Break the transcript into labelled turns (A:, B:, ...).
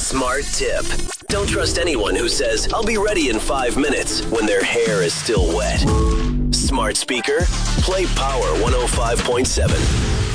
A: Smart tip. Don't trust anyone who says, I'll be ready in 5 minutes when their hair is still wet. Smart speaker, play Power 105.7.